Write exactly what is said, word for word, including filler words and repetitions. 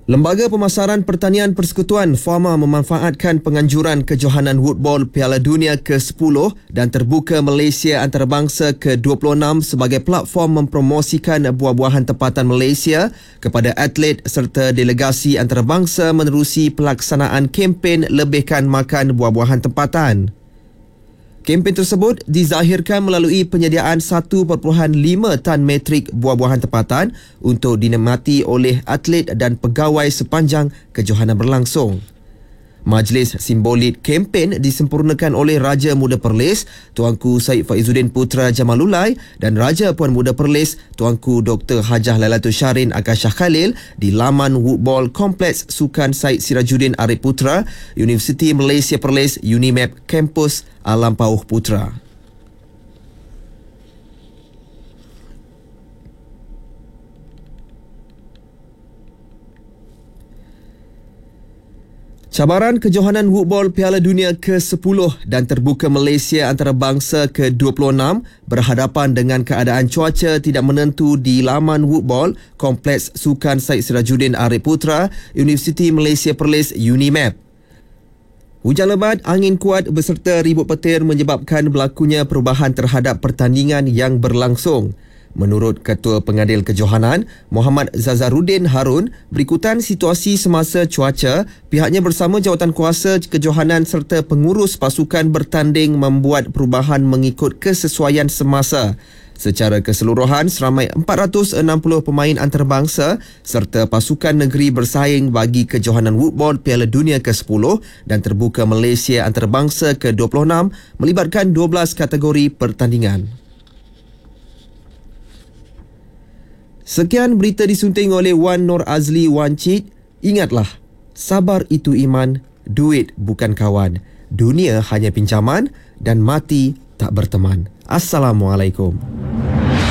Lembaga Pemasaran Pertanian Persekutuan Fama memanfaatkan penganjuran kejohanan Woodball Piala Dunia ke sepuluh dan Terbuka Malaysia Antarabangsa ke dua puluh enam sebagai platform mempromosikan buah-buahan tempatan Malaysia kepada atlet serta delegasi antarabangsa menerusi pelaksanaan kempen Lebihkan Makan Buah-buahan Tempatan. Kempen tersebut dizahirkan melalui penyediaan satu perpuluhan lima tan metrik buah-buahan tempatan untuk dinikmati oleh atlet dan pegawai sepanjang kejohanan berlangsung. Majlis simbolik kempen disempurnakan oleh Raja Muda Perlis, Tuanku Syed Faizuddin Putra Jamalulai dan Raja Puan Muda Perlis, Tuanku Doktor Hajah Lailatul Syarin Akashah Khalil di laman Woodball Kompleks Sukan Syed Sirajuddin Arif Putra, Universiti Malaysia Perlis, UNIMAP, Kampus Alam Pauh Putra. Cabaran kejohanan Woodball Piala Dunia ke sepuluh dan Terbuka Malaysia Antarabangsa ke dua puluh enam berhadapan dengan keadaan cuaca tidak menentu di laman Woodball Kompleks Sukan Syed Sirajuddin Arif Putra, Universiti Malaysia Perlis, UNIMAP. Hujan lebat, angin kuat beserta ribut petir menyebabkan berlakunya perubahan terhadap pertandingan yang berlangsung. Menurut Ketua Pengadil Kejohanan, Muhammad Zazaruddin Harun, berikutan situasi semasa cuaca, pihaknya bersama Jawatankuasa Kejohanan serta pengurus pasukan bertanding membuat perubahan mengikut kesesuaian semasa. Secara keseluruhan, seramai empat ratus enam puluh pemain antarabangsa serta pasukan negeri bersaing bagi kejohanan Woodball Piala Dunia ke sepuluh dan Terbuka Malaysia Antarabangsa ke dua puluh enam melibatkan dua belas kategori pertandingan. Sekian berita disunting oleh Wan Nur Azli Wancit. Ingatlah, sabar itu iman, duit bukan kawan. Dunia hanya pinjaman dan mati tak berteman. Assalamualaikum.